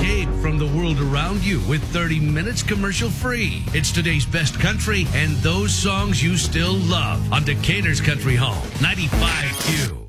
Escape from the world around you with 30 minutes commercial free. It's today's best country and those songs you still love on Decatur's Country Home, 95Q.